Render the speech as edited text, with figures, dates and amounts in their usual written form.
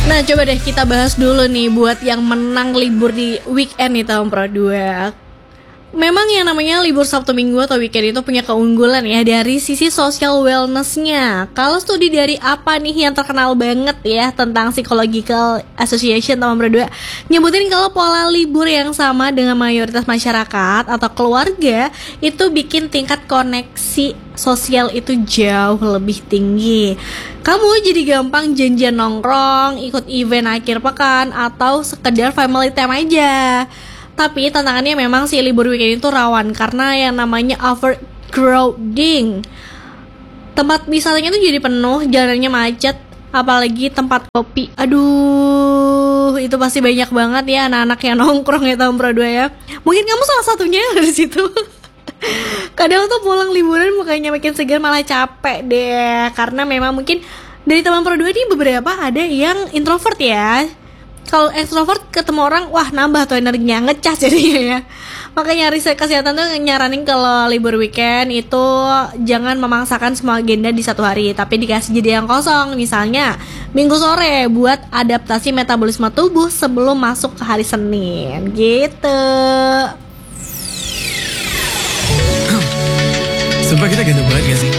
Nah coba deh kita bahas dulu nih buat yang menang libur di weekend nih tahun Pro 2. Memang yang namanya libur Sabtu Minggu atau weekend itu punya keunggulan ya dari sisi social wellness-nya. Kalau studi dari apa nih yang terkenal banget ya tentang Psychological Association tahun Pro 2 nyebutin kalau pola libur yang sama dengan mayoritas masyarakat atau keluarga itu bikin tingkat koneksi sosial itu jauh lebih tinggi. Kamu jadi gampang janjian nongkrong, ikut event akhir pekan, atau sekedar family time aja. Tapi tantangannya memang si libur weekend itu rawan karena yang namanya overcrowding. Tempat wisatanya tuh jadi penuh, jalannya macet, apalagi tempat kopi. Aduh, itu pasti banyak banget ya anak-anak yang nongkrong ya tahun Pro 2 ya. Mungkin kamu salah satunya yang ada di situ. Kadang tuh pulang liburan mukanya makin segar malah capek deh. Karena memang mungkin dari teman Pro 2 ini beberapa ada yang introvert ya. Kalau extrovert ketemu orang, wah nambah tuh energinya, ngecas jadinya ya. Makanya riset kesehatan tuh nyaranin kalau libur weekend itu jangan memaksakan semua agenda di satu hari, tapi dikasih jeda yang kosong. Misalnya minggu sore buat adaptasi metabolisme tubuh sebelum masuk ke hari Senin gitu. Sumpah kita ganteng banget gak sih?